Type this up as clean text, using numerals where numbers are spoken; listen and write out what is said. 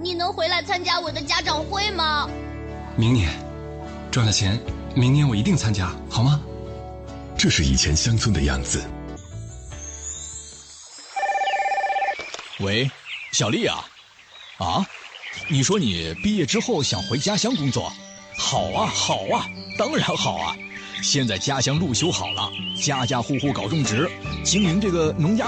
你能回来参加我的家长会吗？ 明年，赚了钱，明年我一定参加，好吗？ 这是以前乡村的样子。 喂，小丽啊，你说你毕业之后想回家乡工作？好啊，好啊，当然好啊！现在家乡路修好了，家家户户搞种植，经营这个农家